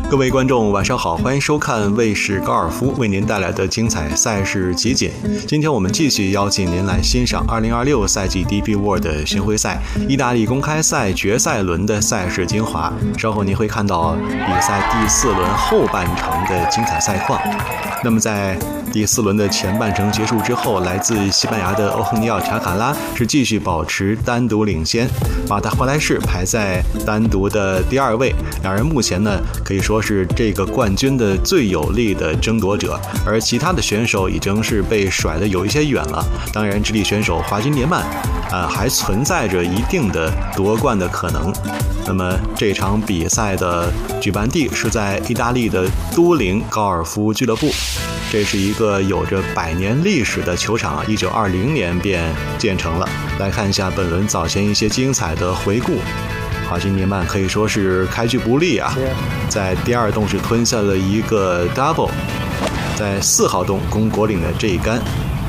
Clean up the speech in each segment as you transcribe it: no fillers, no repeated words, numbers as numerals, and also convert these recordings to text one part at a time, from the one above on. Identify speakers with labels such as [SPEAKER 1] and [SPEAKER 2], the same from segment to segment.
[SPEAKER 1] 各位观众晚上好，欢迎收看卫视高尔夫为您带来的精彩赛事集锦。今天我们继续邀请您来欣赏2026赛季 DP World 巡回赛意大利公开赛决赛轮的赛事精华。稍后您会看到比赛第4轮后半程的精彩赛况。那么在第4轮的前半程结束之后，来自西班牙的欧亨尼奥·查卡拉是继续保持单独领先，马塔·霍莱士排在单独的第2位。两人目前呢可以说是这个冠军的最有力的争夺者，而其他的选手已经是被甩得有一些远了。当然，智利选手华金涅曼还存在着一定的夺冠的可能。那么这场比赛的举办地是在意大利的都灵高尔夫俱乐部，这是一个有着100年历史的球场，1920年便建成了。来看一下本轮早前一些精彩的回顾。华金涅曼可以说是开局不利啊，在第2洞是吞下了一个 double， 在4号洞攻果岭的这一杆，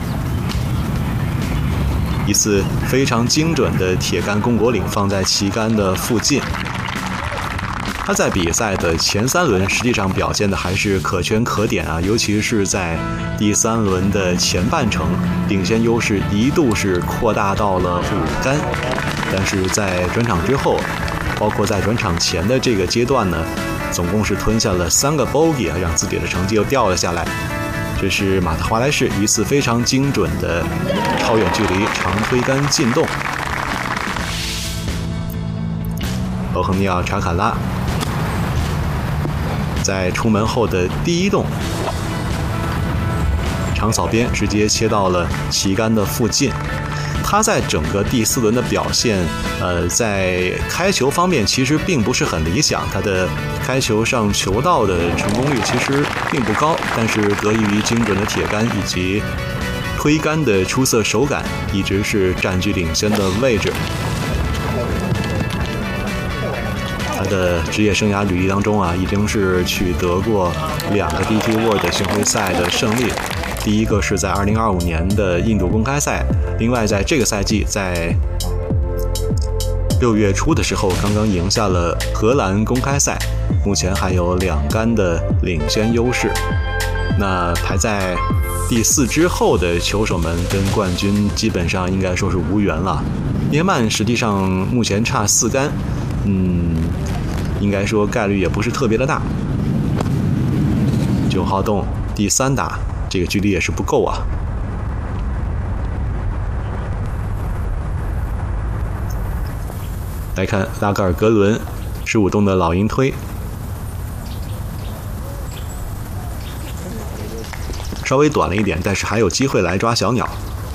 [SPEAKER 1] 一次非常精准的铁杆攻果岭放在旗杆的附近。他在比赛的前3轮实际上表现的还是可圈可点啊，尤其是在第3轮的前半程，领先优势一度是扩大到了5杆，但是在转场之后，包括在转场前的这个阶段呢，总共是吞下了3个 bogey 啊，让自己的成绩又掉了下来。这是马特·华莱士一次非常精准的超远距离长推杆进洞。欧亨尼奥·查卡拉在出门后的第1洞长草边直接切到了旗杆的附近。他在整个第4轮的表现在开球方面其实并不是很理想，他的开球上球道的成功率其实并不高，但是得益于精准的铁杆以及推杆的出色手感，一直是占据领先的位置。他的职业生涯履历当中啊，已经是取得过2个 DP World 巡回赛的胜利。第一个是在2025年的印度公开赛，另外在这个赛季在6月初的时候刚刚赢下了荷兰公开赛，目前还有2杆的领先优势。那排在第4之后的球手们跟冠军基本上应该说是无缘了。涅曼实际上目前差4杆，应该说概率也不是特别的大。9号洞第3打，这个距离也是不够啊。来看拉格尔格伦15洞的老鹰推，稍微短了一点，但是还有机会来抓小鸟。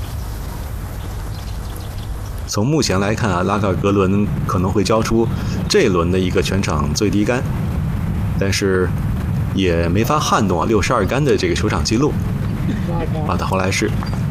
[SPEAKER 1] 从目前来看啊，拉格尔格伦可能会交出这一轮的一个全场最低杆，但是也没法撼动啊62杆的这个球场纪录。马特·霍莱士